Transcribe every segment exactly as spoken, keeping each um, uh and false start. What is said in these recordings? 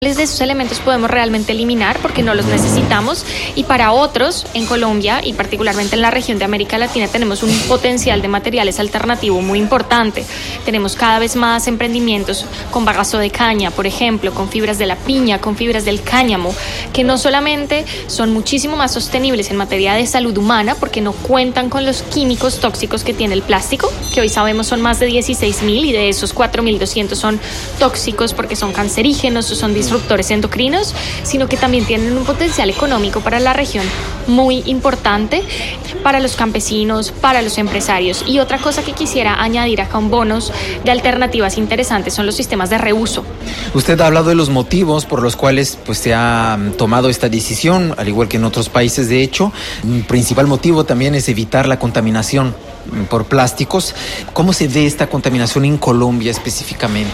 de esos elementos podemos realmente eliminar porque no los necesitamos, y para otros en Colombia y particularmente en la región de América Latina tenemos un potencial de materiales alternativo muy importante. Tenemos cada vez más emprendimientos con bagazo de caña, por ejemplo, con fibras de la piña, con fibras del cáñamo, que no solamente son muchísimo más sostenibles en materia de salud humana porque no cuentan con los químicos tóxicos que tiene el plástico, que hoy sabemos son más de dieciséis mil, y de esos cuatro mil doscientos son tóxicos porque son cancerígenos o son disruptivos disruptores endocrinos, sino que también tienen un potencial económico para la región muy importante, para los campesinos, para los empresarios. Y otra cosa que quisiera añadir acá, un bonus de alternativas interesantes, son los sistemas de reuso. Usted ha hablado de los motivos por los cuales pues, se ha tomado esta decisión, al igual que en otros países. De hecho, el principal motivo también es evitar la contaminación por plásticos. ¿Cómo se ve esta contaminación en Colombia específicamente?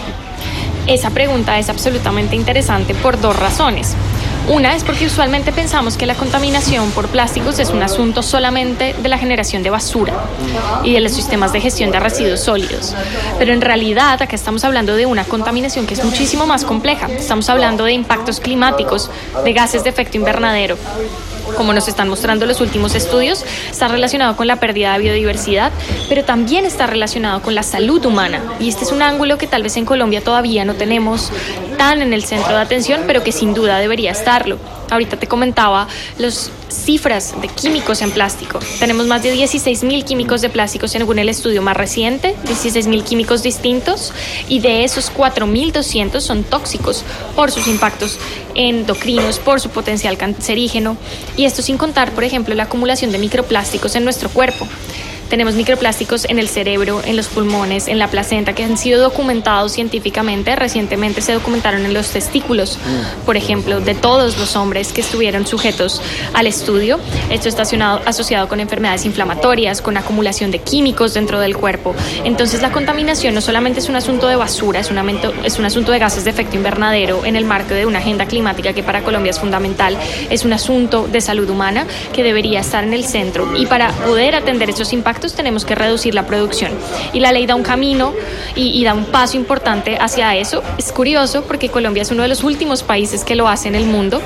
Esa pregunta es absolutamente interesante por dos razones. Una es porque usualmente pensamos que la contaminación por plásticos es un asunto solamente de la generación de basura y de los sistemas de gestión de residuos sólidos. Pero en realidad acá estamos hablando de una contaminación que es muchísimo más compleja. Estamos hablando de impactos climáticos, de gases de efecto invernadero. Como nos están mostrando los últimos estudios, está relacionado con la pérdida de biodiversidad, pero también está relacionado con la salud humana. Y este es un ángulo que tal vez en Colombia todavía no tenemos tan en el centro de atención, pero que sin duda debería estarlo. Ahorita te comentaba las cifras de químicos en plástico. Tenemos más de dieciséis mil químicos de plástico según el estudio más reciente, dieciséis mil químicos distintos, y de esos cuatro mil doscientos son tóxicos por sus impactos endocrinos, por su potencial cancerígeno, y esto sin contar, por ejemplo, la acumulación de microplásticos en nuestro cuerpo. Tenemos microplásticos en el cerebro, en los pulmones, en la placenta, que han sido documentados científicamente. Recientemente se documentaron en los testículos, por ejemplo, de todos los hombres que estuvieron sujetos al estudio. Esto está asociado con enfermedades inflamatorias, con acumulación de químicos dentro del cuerpo. Entonces la contaminación no solamente es un asunto de basura, es un, aumento, es un asunto de gases de efecto invernadero en el marco de una agenda climática que para Colombia es fundamental. Es un asunto de salud humana que debería estar en el centro, y para poder atender esos impactos tenemos que reducir la producción, y la ley da un camino y, y da un paso importante hacia eso. Es curioso porque Colombia es uno de los últimos países que lo hace en el mundo.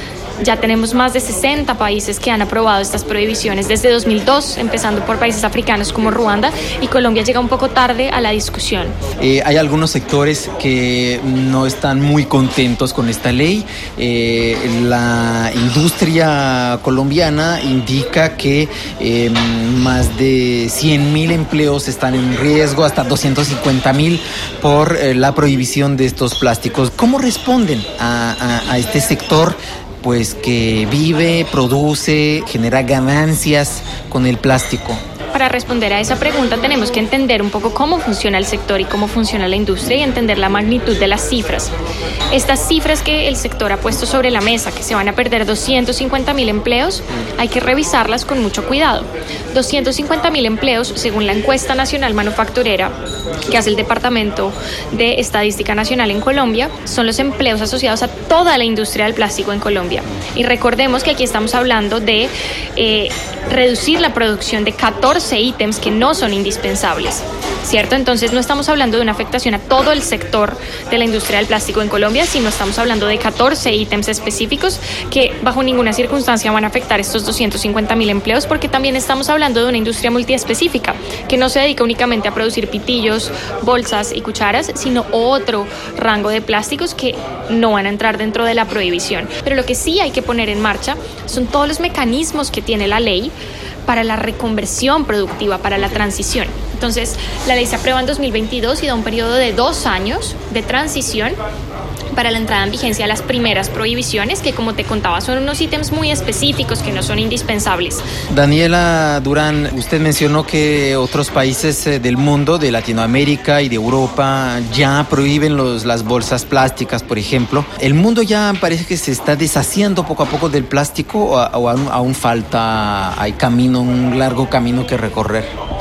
Ya tenemos más de sesenta países que han aprobado estas prohibiciones desde dos mil dos, empezando por países africanos como Ruanda, y Colombia llega un poco tarde a la discusión. Eh, hay algunos sectores que no están muy contentos con esta ley. Eh, la industria colombiana indica que eh, más de cien mil empleos están en riesgo, hasta doscientos cincuenta mil por eh, la prohibición de estos plásticos. ¿Cómo responden a, a, a este sector? Pues que vive, produce, genera ganancias con el plástico. Para responder a esa pregunta tenemos que entender un poco cómo funciona el sector y cómo funciona la industria, y entender la magnitud de las cifras. Estas cifras que el sector ha puesto sobre la mesa, que se van a perder doscientos cincuenta mil empleos, hay que revisarlas con mucho cuidado. doscientos cincuenta mil empleos, según la encuesta nacional manufacturera que hace el Departamento de Estadística Nacional en Colombia, son los empleos asociados a toda la industria del plástico en Colombia. Y recordemos que aquí estamos hablando de eh, reducir la producción de catorce ítems que no son indispensables, ¿cierto? Entonces no estamos hablando de una afectación a todo el sector de la industria del plástico en Colombia, sino estamos hablando de catorce ítems específicos que bajo ninguna circunstancia van a afectar estos doscientos cincuenta mil empleos, porque también estamos hablando de una industria multiespecífica que no se dedica únicamente a producir pitillos, bolsas y cucharas, sino otro rango de plásticos que no van a entrar dentro de la prohibición. Pero lo que sí hay que poner en marcha son todos los mecanismos que tiene la ley para la reconversión productiva, para la transición. Entonces, la ley se aprueba en dos mil veintidós y da un periodo de dos años de transición para la entrada en vigencia de las primeras prohibiciones, que como te contaba son unos ítems muy específicos que no son indispensables. Daniela Durán, usted mencionó que otros países del mundo, de Latinoamérica y de Europa, ya prohíben los, las bolsas plásticas, por ejemplo. ¿El mundo ya parece que se está deshaciendo poco a poco del plástico, o, o aún, aún falta, hay camino, un largo camino que recorrer?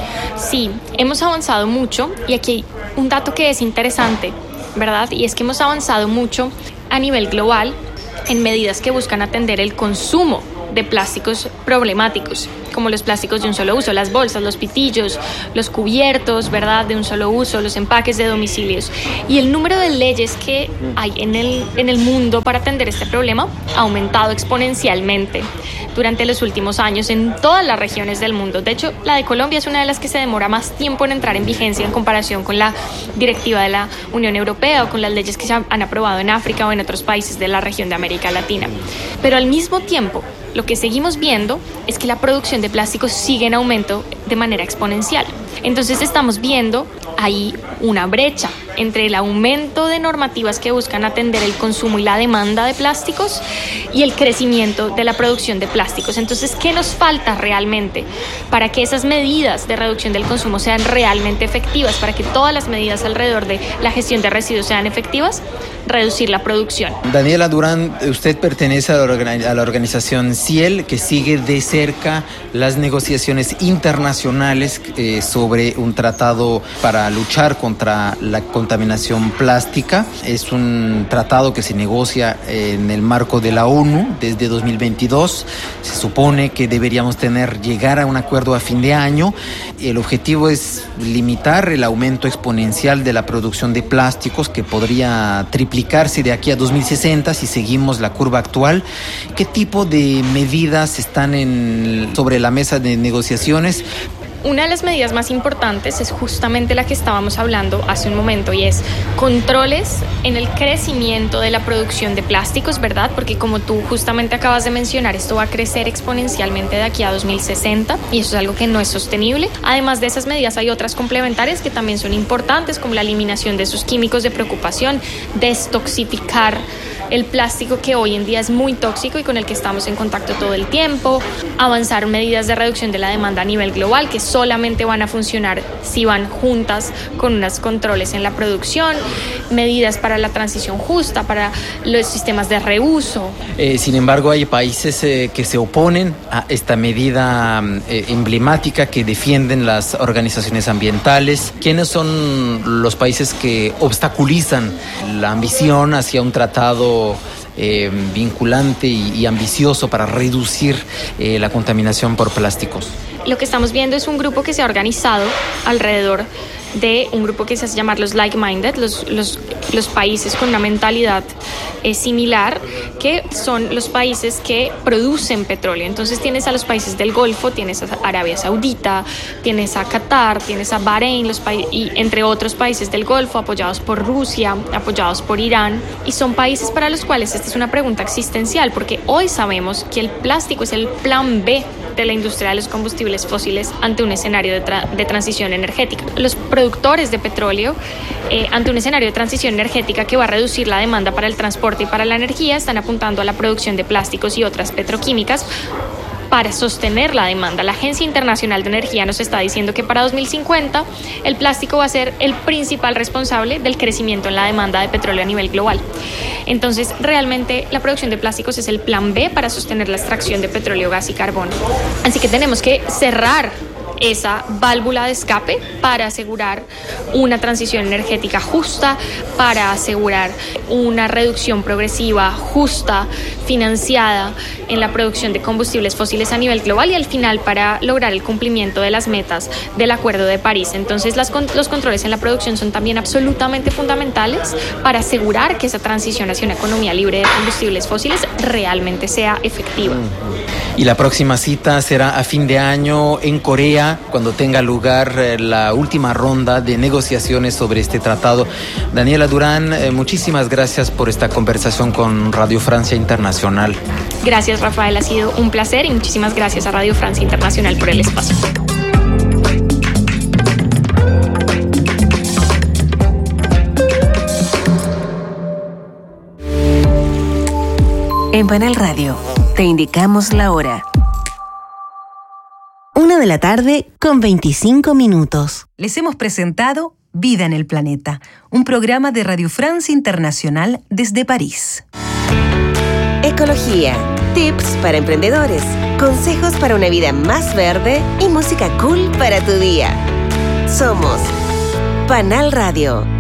Sí, hemos avanzado mucho, y aquí hay un dato que es interesante, ¿verdad? Y es que hemos avanzado mucho a nivel global en medidas que buscan atender el consumo de plásticos problemáticos, como los plásticos de un solo uso, las bolsas, los pitillos, los cubiertos, ¿verdad?, de un solo uso, los empaques de domicilios. Y el número de leyes que hay en el, en el mundo para atender este problema ha aumentado exponencialmente durante los últimos años en todas las regiones del mundo. De hecho, la de Colombia es una de las que se demora más tiempo en entrar en vigencia en comparación con la directiva de la Unión Europea o con las leyes que se han aprobado en África o en otros países de la región de América Latina. Pero al mismo tiempo, lo que seguimos viendo es que la producción de plásticos sigue en aumento de manera exponencial. Entonces estamos viendo ahí una brecha entre el aumento de normativas que buscan atender el consumo y la demanda de plásticos y el crecimiento de la producción de plásticos. Entonces, ¿qué nos falta realmente para que esas medidas de reducción del consumo sean realmente efectivas, para que todas las medidas alrededor de la gestión de residuos sean efectivas? Reducir la producción. Daniela Durán, usted pertenece a la, organi- a la organización Ciel, que sigue de cerca las negociaciones internacionales eh, sobre un tratado para luchar contra la contaminación plástica. Es un tratado que se negocia en el marco de la ONU desde dos mil veintidós. Se supone que deberíamos tener, llegar a un acuerdo a fin de año. El objetivo es limitar el aumento exponencial de la producción de plásticos, que podría triplicarse de aquí a dos mil sesenta si seguimos la curva actual. ¿Qué tipo de medidas están en, sobre la mesa de negociaciones? Una de las medidas más importantes es justamente la que estábamos hablando hace un momento, y es controles en el crecimiento de la producción de plásticos, ¿verdad? Porque como tú justamente acabas de mencionar, esto va a crecer exponencialmente de aquí a dos mil sesenta y eso es algo que no es sostenible. Además de esas medidas hay otras complementarias que también son importantes, como la eliminación de esos químicos de preocupación, destoxificar el plástico, que hoy en día es muy tóxico y con el que estamos en contacto todo el tiempo, avanzar medidas de reducción de la demanda a nivel global que solamente van a funcionar si van juntas con unos controles en la producción, medidas para la transición justa, para los sistemas de reuso. Eh, sin embargo, hay países eh, que se oponen a esta medida eh, emblemática que defienden las organizaciones ambientales. ¿Quiénes son los países que obstaculizan la ambición hacia un tratado Eh, vinculante y, y ambicioso para reducir eh, la contaminación por plásticos? Lo que estamos viendo es un grupo que se ha organizado alrededor de un grupo que se hace llamar los like-minded, los, los, los países con una mentalidad eh, similar, que son los países que producen petróleo. Entonces tienes a los países del Golfo, tienes a Arabia Saudita, tienes a Qatar, tienes a Bahrein, los pa- y entre otros países del Golfo, apoyados por Rusia, apoyados por Irán, y son países para los cuales esta es una pregunta existencial, porque hoy sabemos que el plástico es el plan B de la industria de los combustibles fósiles ante un escenario de, tra- de transición energética. Los productores de petróleo, eh, ante un escenario de transición energética que va a reducir la demanda para el transporte y para la energía, están apuntando a la producción de plásticos y otras petroquímicas para sostener la demanda. La Agencia Internacional de Energía nos está diciendo que para dos mil cincuenta el plástico va a ser el principal responsable del crecimiento en la demanda de petróleo a nivel global. Entonces, realmente la producción de plásticos es el plan B para sostener la extracción de petróleo, gas y carbón. Así que tenemos que cerrar esa válvula de escape para asegurar una transición energética justa, para asegurar una reducción progresiva, justa, financiada en la producción de combustibles fósiles a nivel global, y al final para lograr el cumplimiento de las metas del Acuerdo de París. Entonces las, los controles en la producción son también absolutamente fundamentales para asegurar que esa transición hacia una economía libre de combustibles fósiles realmente sea efectiva. Y la próxima cita será a fin de año en Corea, cuando tenga lugar eh, la última ronda de negociaciones sobre este tratado. Daniela Durán, eh, muchísimas gracias por esta conversación con Radio Francia Internacional. Gracias, Rafael, ha sido un placer, y muchísimas gracias a Radio Francia Internacional por el espacio. En Panal Radio te indicamos la hora. Una de la tarde con veinticinco minutos. Les hemos presentado Vida en el Planeta, un programa de Radio Francia Internacional desde París. Ecología, tips para emprendedores, consejos para una vida más verde y música cool para tu día. Somos Panal Radio.